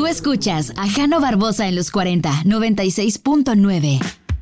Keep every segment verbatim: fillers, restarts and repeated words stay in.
escuchas a Jano Barbosa en los cuarenta, noventa y seis punto nueve.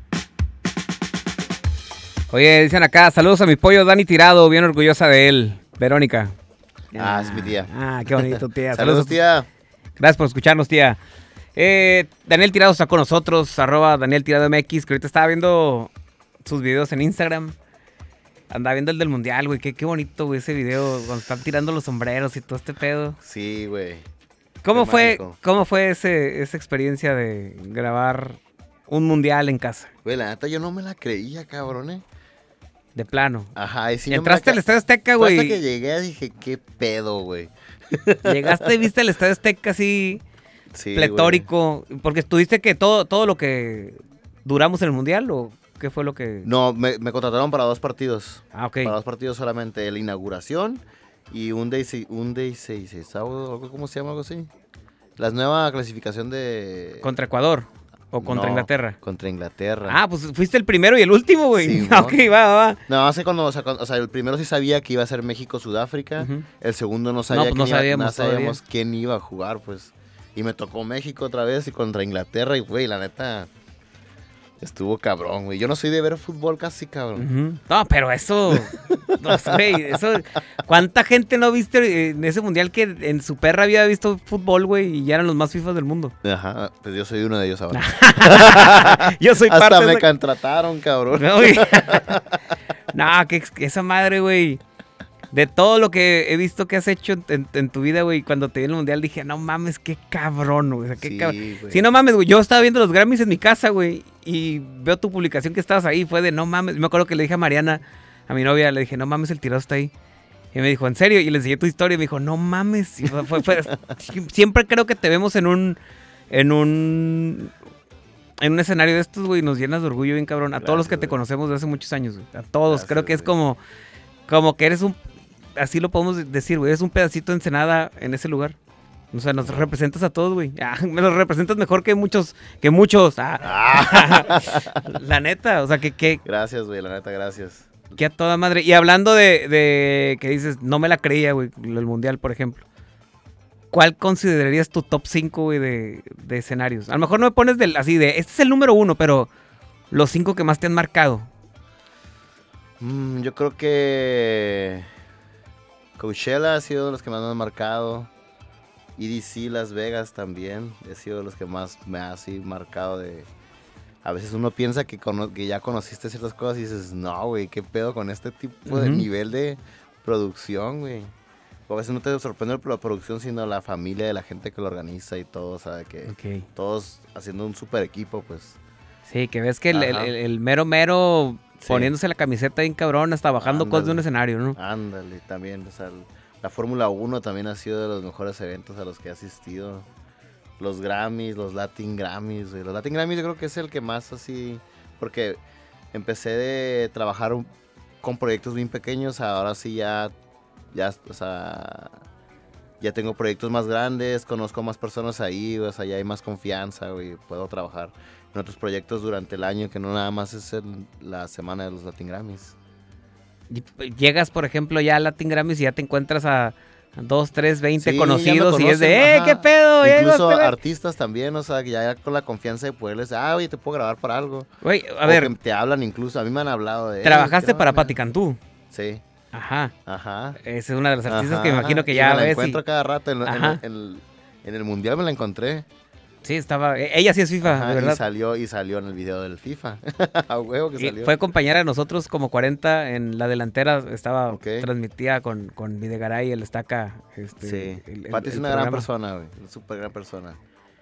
Oye, dicen acá, saludos a mi pollo Dani Tirado, bien orgullosa de él. Verónica. Ah, ah es mi tía. Ah, qué bonito, tía. Saludos, tía. Gracias por escucharnos, tía. Eh, Daniel Tirado está con nosotros, arroba Daniel Tirado M X, que ahorita estaba viendo sus videos en Instagram. Andaba viendo el del Mundial, güey. Qué, qué bonito, güey, ese video, cuando están tirando los sombreros y todo este pedo. Sí, güey. ¿Cómo qué fue, mágico. ¿Cómo fue ese, esa experiencia de grabar un Mundial en casa? Güey, la neta yo no me la creía, cabrón, eh. De plano. Ajá, y si entraste no al Estadio Azteca, güey. Hasta que llegué dije, qué pedo, güey. Llegaste y viste el Estadio Azteca así, sí, pletórico. Wey. Porque tuviste que todo, todo lo que duramos en el Mundial, ¿o qué fue lo que...? No, me, me contrataron para dos partidos. Ah, ok. Para dos partidos solamente, la inauguración y un day un day seis, sábado, ¿cómo se llama algo así? La nueva clasificación de... Contra Ecuador. ¿O contra no, Inglaterra? Contra Inglaterra. Ah, pues fuiste el primero y el último, güey. Sí, ¿no? Ok, va, va. No, hace cuando, o sea, cuando, o sea, el primero sí sabía que iba a ser México-Sudáfrica. Uh-huh. El segundo no sabía, no, pues no quién, sabíamos, iba, no sabíamos quién iba a jugar, pues. Y me tocó México otra vez y contra Inglaterra. Y, güey, la neta, estuvo cabrón, güey. Yo no soy de ver fútbol casi, cabrón. Uh-huh. No, pero eso... No, güey, eso... ¿Cuánta gente no viste en ese mundial que en su perra había visto fútbol, güey, y ya eran los más fifas del mundo? Ajá, pues yo soy uno de ellos ahora. Yo soy Hasta parte me de esa... contrataron, cabrón. No, no, que esa madre, güey. De todo lo que he visto que has hecho en, en tu vida, güey, cuando te vi en el mundial dije, no mames, qué cabrón, güey. O sea, qué sí, cabrón. Güey. Sí, no mames, güey. Yo estaba viendo los Grammys en mi casa, güey, y veo tu publicación que estabas ahí. Fue de, no mames. Me acuerdo que le dije a Mariana, a mi novia, le dije, no mames, el tirado está ahí. Y me dijo, ¿en serio? Y le enseñé tu historia y me dijo, no mames. Y fue, fue, fue, siempre creo que te vemos en un, en un, en un escenario de estos, güey, nos llenas de orgullo bien cabrón. A Gracias, todos los que te güey. conocemos desde hace muchos años, güey. A todos. Gracias, creo que es como, como que eres un, así lo podemos decir, güey, eres un pedacito de Ensenada en ese lugar. O sea, nos no. representas a todos, güey. Ah, me los representas mejor que muchos, que muchos. Ah. Ah. La neta, o sea, que... que gracias, güey, la neta, gracias. Que a toda madre. Y hablando de, de que dices, no me la creía, güey, el mundial, por ejemplo. ¿Cuál considerarías tu top cinco, güey, de, de escenarios? A lo mejor no me pones del, así de, este es el número uno, pero los cinco que más te han marcado. Mm, yo creo que Coachella ha sido de los que más me han marcado. E D C Las Vegas también ha sido de los que más me ha así marcado de... A veces uno piensa que, cono- que ya conociste ciertas cosas y dices, no, güey, ¿qué pedo con este tipo uh-huh. de nivel de producción, güey? O a veces no te sorprende la producción, sino la familia de la gente que lo organiza y todo, o sea, que okay. todos haciendo un super equipo, pues. Sí, que ves que el, el, el mero mero sí. poniéndose la camiseta bien cabrón, hasta bajando Ándale. cosas de un escenario, ¿no? Ándale, también, o sea, el, la Fórmula uno también ha sido de los mejores eventos a los que he asistido. Los Grammys, los Latin Grammys, güey. Los Latin Grammys yo creo que es el que más así... Porque empecé de trabajar un, con proyectos bien pequeños, ahora sí ya... ya o sea, ya tengo proyectos más grandes, conozco más personas ahí, o sea, ya hay más confianza, güey. Puedo trabajar en otros proyectos durante el año que no nada más es el, la semana de los Latin Grammys. Llegas, por ejemplo, ya a Latin Grammys y ya te encuentras a... Dos, tres, veinte sí, conocidos conocen, y es de, ¡eh, ajá. qué pedo! Incluso artistas también, o sea, que ya con la confianza de poderles, ah, oye, te puedo grabar para algo. Güey, a o ver. Que te hablan incluso, a mí me han hablado de... ¿Trabajaste para Pati Cantú? Sí. Ajá. Ajá. Esa es una de las artistas ajá, que me imagino que y ya me la ves encuentro y... cada rato, en, en, en, el, en el Mundial me la encontré. Sí, estaba... Ella sí es FIFA, ajá, de verdad. Y salió, y salió en el video del FIFA. A huevo que salió. Y fue compañera de nosotros como cuarenta en la delantera. Estaba okay. transmitida con, con Videgaray, el Estaca. Este, sí. El, el, Pati es el una programa. gran persona, güey. Una súper gran persona.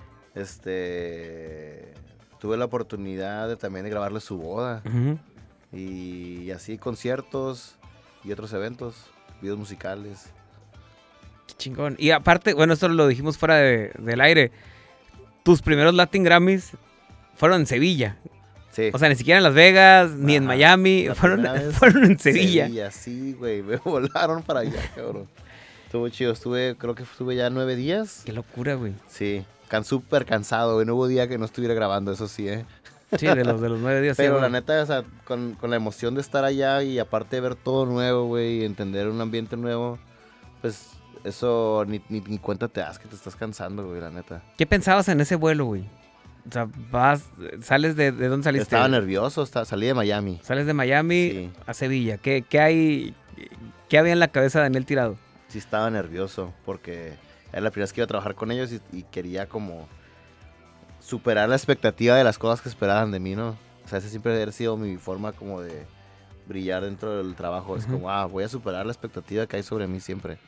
Este... Tuve la oportunidad de, también de grabarle su boda. Uh-huh. Y, y así conciertos y otros eventos, videos musicales. Qué chingón. Y aparte, bueno, esto lo dijimos fuera de, del aire. Tus primeros Latin Grammys fueron en Sevilla. Sí. O sea, ni siquiera en Las Vegas, ni Ajá. en Miami. Fueron, fueron en Sevilla. Sevilla, sí, güey. Me volaron para allá, cabrón. Estuvo chido. Estuve, creo que estuve ya nueve días. Qué locura, güey. Sí. Can, súper cansado, güey. No hubo día que no estuviera grabando, eso sí, ¿eh? Sí, de los, de los nueve días. Pero sí, la neta, o sea, con, con la emoción de estar allá y aparte de ver todo nuevo, güey, y entender un ambiente nuevo, pues... eso ni, ni, ni cuenta te das que te estás cansando, güey, la neta. ¿Qué pensabas en ese vuelo, güey? O sea, vas, sales de, ¿de dónde saliste? Estaba nervioso, estaba, salí de Miami. Sales de Miami Sí. a Sevilla. ¿Qué, qué hay, qué había en la cabeza de Daniel Tirado? Sí estaba nervioso porque era la primera vez que iba a trabajar con ellos y, y quería como superar la expectativa de las cosas que esperaban de mí, ¿no? O sea, esa siempre ha sido mi forma como de brillar dentro del trabajo. Es Ujú. como, ah, voy a superar la expectativa que hay sobre mí siempre.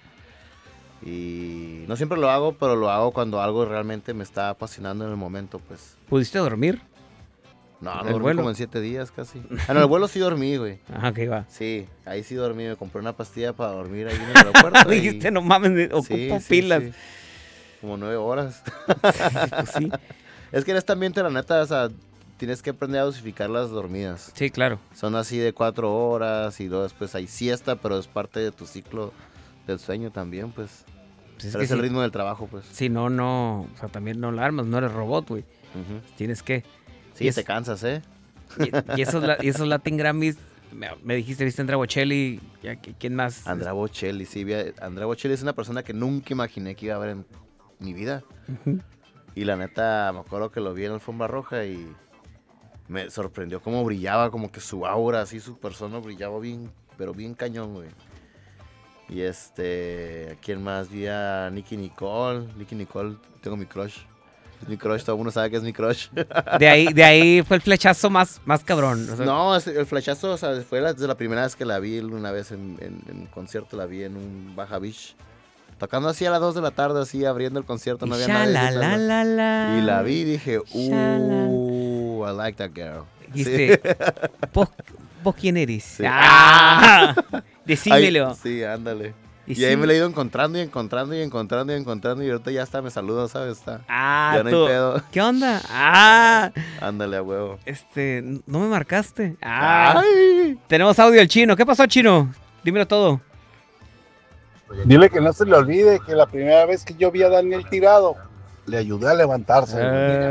Y no siempre lo hago, pero lo hago cuando algo realmente me está apasionando en el momento, pues. ¿Pudiste dormir? No, ¿El no dormí vuelo? como en siete días casi. Ah, no, el vuelo sí dormí, güey. Ajá, que iba. Sí, ahí sí dormí. Me compré una pastilla para dormir ahí en el aeropuerto. y- Dijiste, no mames, ocupo Sí, sí, pilas. sí. Como nueve horas. Pues sí, Es que en este ambiente, la neta, o sea, tienes que aprender a dosificar las dormidas. sí, claro. Son así de cuatro horas y luego después hay siesta, pero es parte de tu ciclo del sueño también, pues. Pues es pero que es el sí, ritmo del trabajo, pues. si no, no, o sea, también no la armas, no eres robot, güey. Ujú. Tienes que. Sí, Y es- te cansas, ¿eh? Y, y esos, la- y esos Latin Grammys, me, me dijiste, viste a Andrea Bocelli, y a- ¿quién más? Andrea Bocelli, sí. vi a- Andrea Bocelli es una persona que nunca imaginé que iba a ver en mi vida. Ujú. Y la neta, me acuerdo que lo vi en la alfombra roja y me sorprendió cómo brillaba, como que su aura, así su persona brillaba bien, pero bien cañón, güey. Y este, ¿a quién más? Vi a Nicky Nicole. Nicky Nicole, tengo mi crush. Es mi crush, todo el mundo sabe que es mi crush. De ahí, de ahí fue el flechazo más, más cabrón. O sea, No, es- el flechazo, o sea, fue la, desde la primera vez que la vi, una vez en, en, en concierto, la vi en un Baja Beach. Tocando así a las dos de la tarde, así abriendo el concierto, no y había sha, nadie. la, gritando. la, la, la. Y la vi y dije, Shala. uh, I like that girl. Dijiste, ¿vos, vos quién eres? Sí. ¡Ah! Ahí- Decímelo. sí, ándale. Y Y, ahí sí. me la he ido encontrando y encontrando y encontrando y encontrando y ahorita ya está, me saluda, ¿sabes? Está. Ah, ya no hay tú. pedo. ¿Qué onda? Ah, Ándale a huevo. este, no me marcaste. Ah, Ay. tenemos audio del Chino. ¿Qué pasó, Chino? Dímelo todo. Dile que no se le olvide que la primera vez que yo vi a Daniel Tirado, le ayudé a levantarse.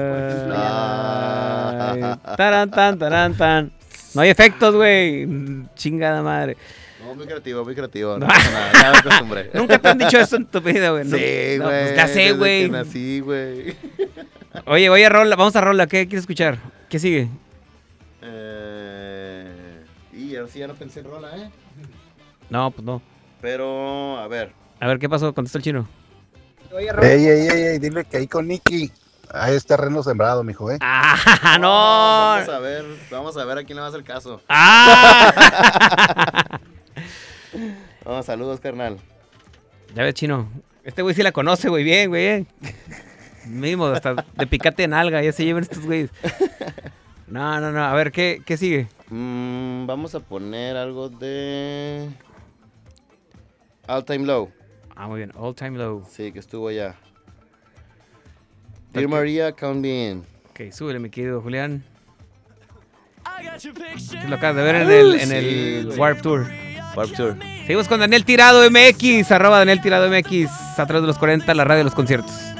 Ay, Ah. taran, tan, taran, tan. No hay efectos, güey. Chingada madre. No, muy creativo, muy creativo. No pasa nada, ya me acostumbré. Nunca te han dicho eso en tu vida, güey. No, Sí, güey. no, pues ya sé, desde güey. que nací, güey. Oye, oye, Rola, vamos a Rola. ¿Qué quieres escuchar? ¿Qué sigue? Eh, y ahora sí ya no pensé en rola, ¿eh? No, pues no. Pero, a ver. A ver, ¿qué pasó? Contesta el Chino. Ey, ey, ey, ey, dile que ahí con Nicky, ahí es terreno sembrado, mijo, ¿eh? ¡Ah, no! Vamos a ver, vamos a ver a quién le va a hacer caso. ¡Ah! Vamos, saludos, carnal. Ya ves, Chino. Este güey sí la conoce, güey, bien, güey. eh. Mismo, hasta de picate en alga, ya se llevan estos güeyes. No, no, no. A ver, ¿qué, qué sigue? Mm, vamos a poner algo de All Time Low. Ah, muy bien. All Time Low. Sí, que estuvo allá. Dear Maria, count me in. Ok, súbele, mi querido Julián. Lo acabas de ver en el, en Sí, el güey. Warp Tour. Warped Tour. Seguimos con Daniel Tirado M X, arroba Daniel Tirado M X, a través de los cuarenta, la radio de los conciertos.